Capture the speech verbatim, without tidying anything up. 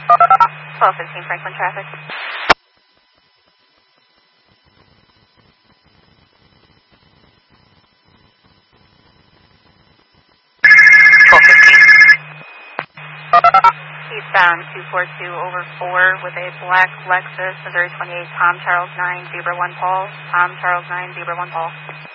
twelve fifteen Franklin traffic. twelve fifteen. Eastbound two four two over four with a black Lexus, Missouri twenty-eight, Tom Charles nine, Zebra one Paul, Tom Charles nine, Zebra one Paul.